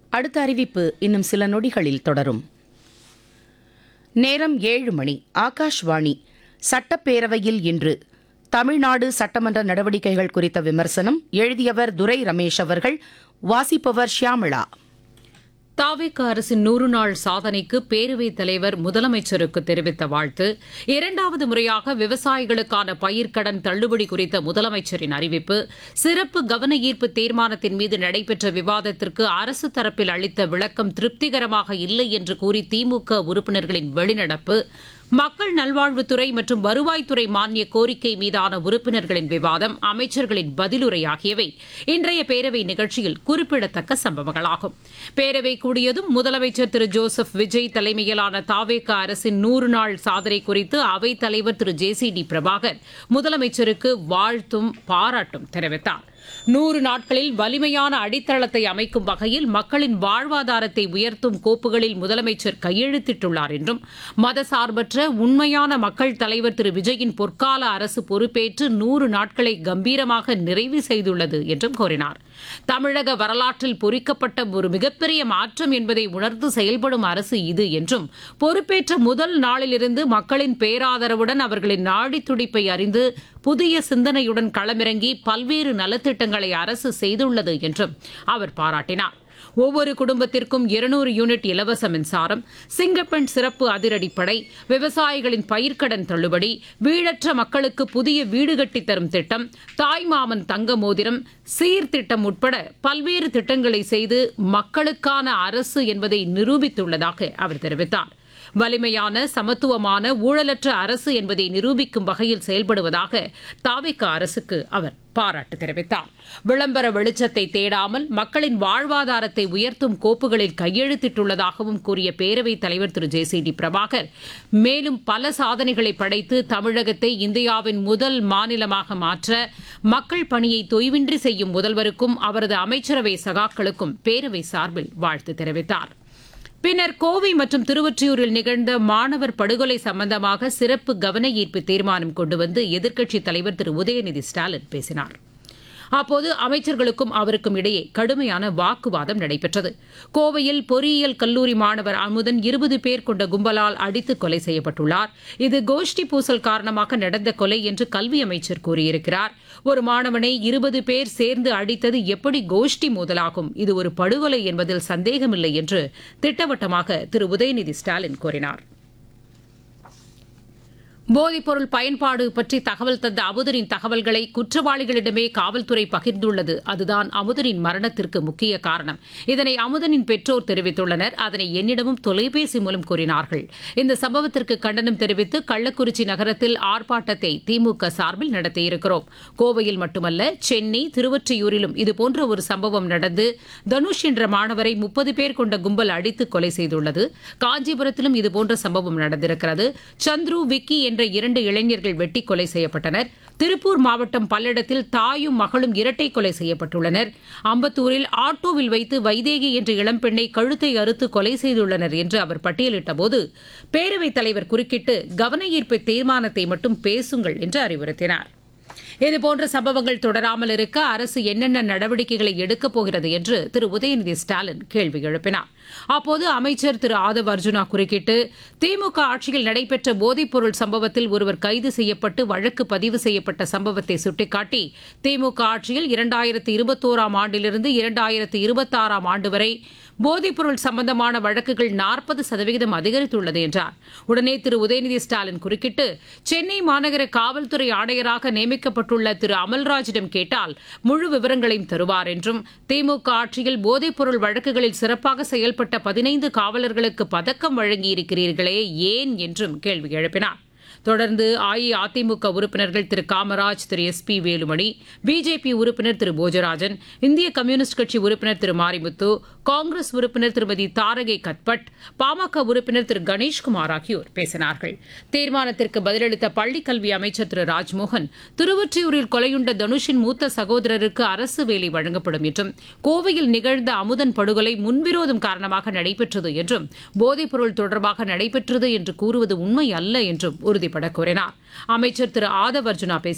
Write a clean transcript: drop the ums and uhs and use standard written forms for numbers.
அடுத்த அறிவிப்பு இன்னும் சில நொடிகளில் தொடரும். நேரம் 7 மணி. ஆகாஷ்வாணி. சட்டப்பேரவையில் இன்று தமிழ்நாடு சட்டமன்ற நடவடிக்கைகள் குறித்த விமர்சனம். எழுதியவர் துரை ரமேஷ் அவர்கள். வாசிப்பவர் ஷியாமளா. தாவேக அரசின் 100 நாள் சாதனைக்கு பேரவைத் தலைவர் முதலமைச்சருக்கு தெரிவித்த வாழ்த்து. 2வது முறையாக விவசாயிகளுக்கான பயிர்க்கடன் தள்ளுபடி குறித்த முதலமைச்சரின் அறிவிப்பு. சிறப்பு கவன ஈர்ப்பு தீர்மானத்தின் மீது நடைபெற்ற விவாதத்திற்கு அரசு தரப்பில் அளித்த விளக்கம் திருப்திகரமாக இல்லை என்று கூறி திமுக உறுப்பினர்களின் வெளிநடப்பு. மக்கள் நல்வாழ்வுத்துறை மற்றும் வருவாய்த்துறை மானிய கோரிக்கை மீதான உறுப்பினர்களின் விவாதம், அமைச்சர்களின் பதிலுரை ஆகியவை இன்றைய பேரவை நிகழ்ச்சியில் குறிப்பிடத்தக்க சம்பவங்களாகும். பேரவை கூடியதும் முதலமைச்சர் திரு ஜோசப் விஜய் தலைமையிலான தாவேக அரசின் 100 நாள் சாதனை குறித்து அவைத் தலைவர் திரு ஜே.சி.டி. பிரபாகர் முதலமைச்சருக்கு வாழ்த்தும் பாராட்டும் தெரிவித்தார். 100 நாட்களில் வலிமையான அடித்தளத்தை அமைக்கும் வகையில் மக்களின் வாழ்வாதாரத்தை உயர்த்தும் கோப்புகளில் முதலமைச்சர் கையெழுத்திட்டுள்ளார் என்றும், மதசார்பற்ற உண்மையான மக்கள் தலைவர் திரு விஜயின் பொற்கால அரசு பொறுப்பேற்று 100 நாட்களை கம்பீரமாக நிறைவு செய்துள்ளது என்றும் கூறினார். தமிழக வரலாற்றில் பொறிக்கப்பட்ட ஒரு மிகப்பெரிய மாற்றம் என்பதை உணர்ந்து செயல்படும் அரசு இது என்றும், பொறுப்பேற்ற முதல் நாளிலிருந்து மக்களின் பேராதரவுடன் அவர்களின் நாடித் துடிப்பை அறிந்து புதிய சிந்தனையுடன் களமிறங்கி பல்வேறு நலத்திட்டங்களை அரசு செய்துள்ளது என்றும் அவர் பாராட்டினார். ஒவ்வொரு குடும்பத்திற்கும் 200 யூனிட் இலவச மின்சாரம், சிங்கப்பெண் சிறப்பு அதிரடிப்படை, விவசாயிகளின் பயிர்க்கடன் தள்ளுபடி, வீடற்ற மக்களுக்கு புதிய வீடு கட்டித் தரும் திட்டம், தாய்மாமன் தங்க மோதிரம், சீர்திட்டம் உட்பட பல்வேறு திட்டங்களை செய்து மக்களுக்கான அரசு என்பதை நிரூபித்துள்ளதாக அவர் தெரிவித்தார். வலிமையான, சமத்துவமான, ஊழலற்ற அரசு என்பதை நிரூபிக்கும் வகையில் செயல்படுவதாக தாவேக அரசுக்கு அவர் பாராட்டு தெரிவித்தார். விளம்பர வெளிச்சத்தை தேடாமல் மக்களின் வாழ்வாதாரத்தை உயர்த்தும் கோப்புகளில் கையெழுத்திட்டுள்ளதாகவும் கூறிய பேரவைத் தலைவர் திரு ஜே.சி.டி. பிரபாகர், மேலும் பல சாதனைகளை படைத்து தமிழகத்தை இந்தியாவின் முதல் மாநிலமாக மாற்ற மக்கள் பணியை தொய்வின்றி செய்யும் முதல்வருக்கும் அவரது அமைச்சரவை சகாக்களுக்கும் பேரவை சார்பில் வாழ்த்து தெரிவித்தார். பின்னர் கோவை மற்றும் திருவொற்றியூரில் நிகழ்ந்த மாணவர் படுகொலை சம்பந்தமாக சிறப்பு கவன ஈர்ப்பு தீர்மானம் கொண்டுவந்து எதிர்க்கட்சித் தலைவர் திரு உதயநிதி ஸ்டாலின் பேசினார். அப்போது அமைச்சர்களுக்கும் அவருக்கும் இடையே கடுமையான வாக்குவாதம் நடைபெற்றது. கோவையில் பொறியியல் கல்லூரி மாணவர் அமுதன் 20 பேர் கொண்ட கும்பலால் அடித்து கொலை செய்யப்பட்டுள்ளார். இது கோஷ்டி பூசல் காரணமாக நடந்த கொலை என்று கல்வி அமைச்சர் கூறியிருக்கிறார். ஒரு மாணவனை 20 பேர் சேர்ந்து அடித்தது எப்படி கோஷ்டி மோதலாகும்? இது ஒரு படுகொலை என்பதில் சந்தேகமில்லை என்று திட்டவட்டமாக திரு உதயநிதி ஸ்டாலின் கூறினார். போதைப்பொருள் பயன்பாடு பற்றி தகவல் தந்த அமுதனின் தகவல்களை குற்றவாளிகளிடமே காவல்துறை பகிர்ந்துள்ளது. அதுதான் அமுதனின் மரணத்திற்கு முக்கிய காரணம். இதனை அமுதனின் பெற்றோர் தெரிவித்துள்ளனர். அதனை என்னிடமும் தொலைபேசி மூலம் கூறினார்கள். இந்த சம்பவத்திற்கு கண்டனம் தெரிவித்து கள்ளக்குறிச்சி நகரத்தில் ஆர்ப்பாட்டத்தை திமுக சார்பில் நடத்தியிருக்கிறோம். கோவையில் மட்டுமல்ல, சென்னை, திருவொற்றியூரிலும் இதுபோன்ற ஒரு சம்பவம் நடந்து தனுஷ் என்ற மாணவரை 30 பேர் கொண்ட கும்பல் அடித்து கொலை செய்துள்ளது. காஞ்சிபுரத்திலும் இதுபோன்ற சம்பவம் நடந்திருக்கிறது. சந்துரு, விக்கி என்ற 2 இளைஞர்கள் வெட்டி கொலை செய்யப்பட்டனர். திருப்பூர் மாவட்டம் பல்லடத்தில் தாயும் மகளும் இரட்டை கொலை செய்யப்பட்டுள்ளனர். அம்பத்தூரில் ஆட்டோவில் வைத்து வைதேகி என்ற இளம்பெண்ணை கழுத்தை அறுத்து கொலை செய்துள்ளனர் என்று அவர் பட்டியலிட்டபோது பேரவைத் தலைவர் குறுக்கிட்டு கவன ஈர்ப்பு தீர்மானத்தை மட்டும் பேசுங்கள் என்று அறிவுறுத்தினார். இதுபோன்ற சம்பவங்கள் தொடராமல் இருக்க அரசு என்னென்ன நடவடிக்கைகளை எடுக்கப் போகிறது என்று திரு உதயநிதி ஸ்டாலின் கேள்வி எழுப்பினார். அப்போது அமைச்சர் திரு ஆதவ் அர்ஜுனா குறுக்கிட்டு, திமுக ஆட்சியில் நடைபெற்ற போதைப்பொருள் சம்பவத்தில் ஒருவர் கைது செய்யப்பட்டு வழக்கு பதிவு செய்யப்பட்ட சம்பவத்தை சுட்டிக்காட்டி, திமுக ஆட்சியில் 2021ஆம் ஆண்டிலிருந்து 2026ஆம் ஆண்டு வரை போதைப்பொருள் சம்பந்தமான வழக்குகள் 40% அதிகரித்துள்ளது என்றார். உடனே திரு உதயநிதி ஸ்டாலின் குறுக்கிட்டு, சென்னை மாநகர காவல்துறை ஆணையராக நியமிக்கப்பட்டுள்ள திரு அமல்ராஜிடம் கேட்டால் முழு விவரங்களையும் தருவார் என்றும், திமுக ஆட்சியில் போதைப்பொருள் வழக்குகளில் சிறப்பாக செயல்பட்ட 15 காவலர்களுக்கு பதக்கம் வழங்கியிருக்கிறீர்களே ஏன் என்றும் கேள்வி எழுப்பினார். தொடர்ந்து அஇஅதிமுக உறுப்பினர்கள் திரு காமராஜ், திரு எஸ்.பி. வேலுமணி, பிஜேபி உறுப்பினர் திரு போஜராஜன், இந்திய கம்யூனிஸ்ட் கட்சி உறுப்பினர் திரு மாரிமுத்து, காங்கிரஸ் உறுப்பினர் திருமதி தாரகை கத்பட், பாமக உறுப்பினர் திரு கணேஷ்குமார் ஆகியோர் பேசினார்கள். தீர்மானத்திற்கு பதிலளித்த பள்ளிக்கல்வி அமைச்சர் திரு ராஜ்மோகன், திருவொற்றியூரில் கொலையுண்ட தனுஷின் மூத்த சகோதரருக்கு அரசு வேலை வழங்கப்படும் என்றும், கோவையில் நிகழ்ந்த அமுதன் படுகொலை முன்விரோதம் காரணமாக நடைபெற்றது என்றும், போதைப்பொருள் தொடர்பாக நடைபெற்றது என்று கூறுவது உண்மை அல்ல என்றும் உறுதிபட கூறினார். அமைச்சர் திரு ஆதவ் அர்ஜுனா